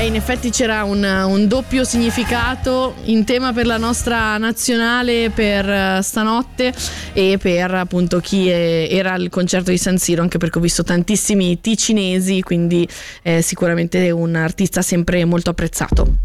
in effetti c'era un doppio significato in tema per la nostra nazionale per stanotte e per appunto chi era al concerto di San Siro, anche perché ho visto tantissimi ticinesi, quindi sicuramente un artista sempre molto apprezzato.